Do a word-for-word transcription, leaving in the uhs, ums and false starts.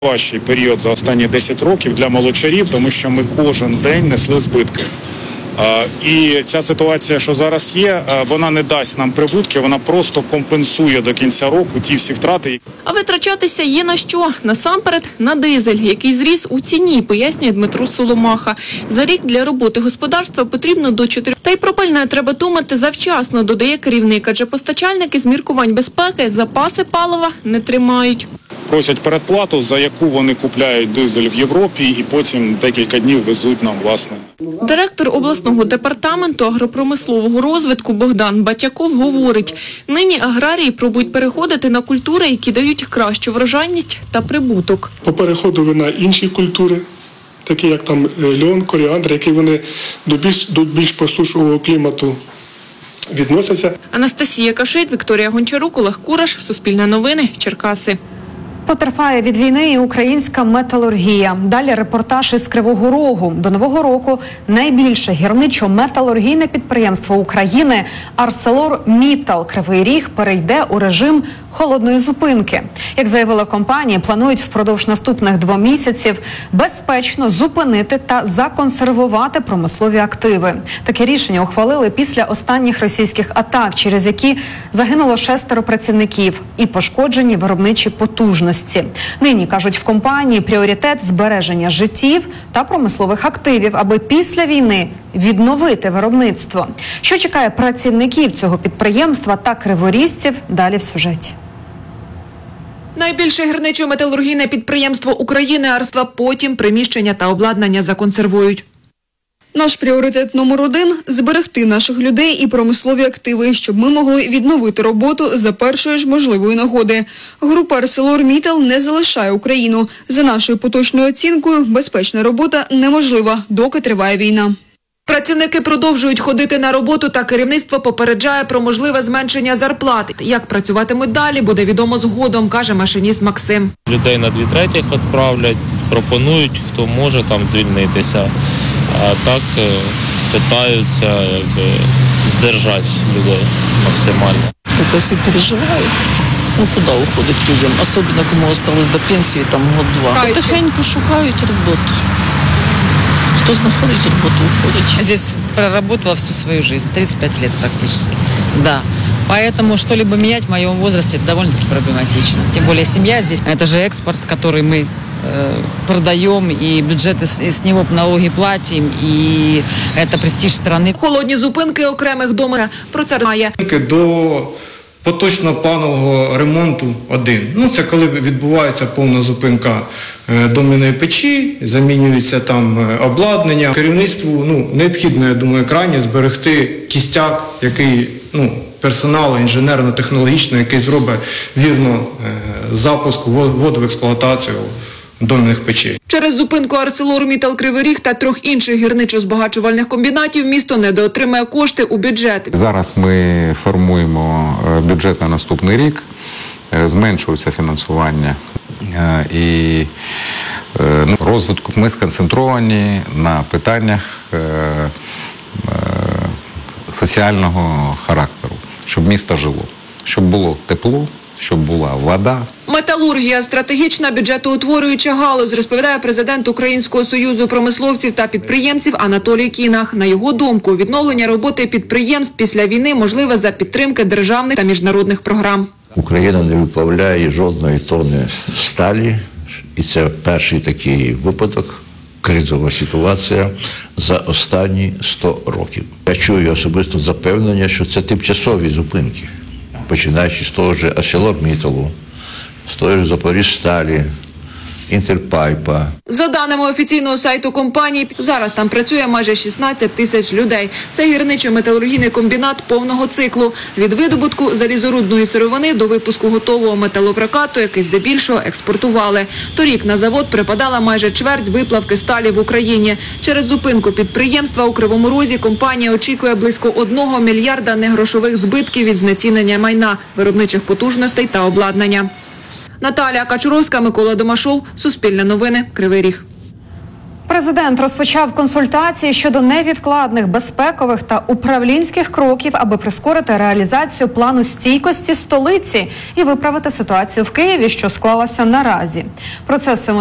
Важчий період за останні десять років для молочарів, тому що ми кожен день несли збитки. І ця ситуація, що зараз є, вона не дасть нам прибутки, вона просто компенсує до кінця року ті всі втрати. А витрачатися є на що? Насамперед на дизель, який зріс у ціні, пояснює Дмитро Соломаха. За рік для роботи господарства потрібно до чотирьох. Та й про пальне треба думати завчасно, додає керівник, адже постачальники з міркувань безпеки запаси палива не тримають. Просять передплату, за яку вони купляють дизель в Європі і потім декілька днів везуть нам, власне. Директор обласного департаменту агропромислового розвитку Богдан Батяков говорить, нині аграрії пробують переходити на культури, які дають кращу врожайність та прибуток. Попереходили на інші культури, такі як там льон, коріандр, які вони до більш, до більш посушливого клімату відносяться. Анастасія Кашит, Вікторія Гончарук, Олег Кураш, Суспільне новини, Черкаси. Потерпає від війни і українська металургія. Далі репортаж із Кривого Рогу. До Нового року найбільше гірничо-металургійне підприємство України «Арселор-Міттал» Кривий Ріг перейде у режим холодної зупинки. Як заявила компанія, планують впродовж наступних двох місяців безпечно зупинити та законсервувати промислові активи. Таке рішення ухвалили після останніх російських атак, через які загинуло шестеро працівників і пошкоджені виробничі потужності. Нині, кажуть в компанії, пріоритет збереження життів та промислових активів, аби після війни відновити виробництво. Що чекає працівників цього підприємства та криворіжців, далі в сюжеті. Найбільше гірничо-металургійне підприємство України «Арсла», потім приміщення та обладнання законсервують. Наш пріоритет номер один – зберегти наших людей і промислові активи, щоб ми могли відновити роботу за першої ж можливої нагоди. Група «Арселор-Міттал» не залишає Україну. За нашою поточною оцінкою, безпечна робота неможлива, доки триває війна. Працівники продовжують ходити на роботу, та керівництво попереджає про можливе зменшення зарплат. Як працюватимуть далі, буде відомо згодом, каже машиніст Максим. Людей на дві третіх відправлять, пропонують, хто може там звільнитися. А так питаються якби, здержати людей максимально. Это все переживают. Ну, куда уходить людям? Особенно, кому осталось до пенсии, там, год-два. Потихоньку шукають роботу. Кто находит работу, уходит. Здесь проработала всю свою жизнь, тридцать пять лет практически. Да. Поэтому что-либо менять в моем возрасте довольно-таки проблематично. Тем более семья здесь. Это же экспорт, который мы э, продаем, и бюджеты с, с него налоги платим, и это престиж страны. Холодні зупинки окремих домів. Про це знає. До поточного планового ремонту один. Ну, це коли відбувається повна зупинка дом'яної печі, замінюється там обладнання. Керівництву ну, необхідно, я думаю, крайне зберегти кістяк, який, ну, персоналу інженерно-технологічного, який зробить вірно запуск, вводу в експлуатацію дом'яних печей. Через зупинку «Арселор-Міттал» Кривий Ріг та трьох інших гірничо-збагачувальних комбінатів місто недоотримає кошти у бюджет. Зараз ми формуємо бюджет на наступний рік, зменшується фінансування і ну, розвитку. Ми сконцентровані на питаннях соціального характеру, щоб місто жило, щоб було тепло, щоб була вода. Металургія – стратегічна бюджетоутворююча галузь, розповідає президент Українського союзу промисловців та підприємців Анатолій Кінах. На його думку, відновлення роботи підприємств після війни можливе за підтримки державних та міжнародних програм. Україна не виплавляє жодної тонни сталі, і це перший такий випадок, кризова ситуація за останні сто років. Я чую особисто запевнення, що це тимчасові зупинки, починаючи з того ж «Арселор-Мітталу», з того ж «Запоріжсталі», «Інтерпайпа». За даними офіційного сайту компанії, зараз там працює майже шістнадцять тисяч людей. Це гірничо-металургійний комбінат повного циклу. Від видобутку залізорудної сировини до випуску готового металопрокату, який здебільшого експортували. Торік на завод припадала майже чверть виплавки сталі в Україні. Через зупинку підприємства у Кривому Розі компанія очікує близько одного мільярда негрошових збитків від знецінення майна, виробничих потужностей та обладнання. Наталія Качуровська, Микола Домашов, Суспільне новини, Кривий Ріг. Президент розпочав консультації щодо невідкладних безпекових та управлінських кроків, аби прискорити реалізацію плану стійкості столиці і виправити ситуацію в Києві, що склалася наразі. Процес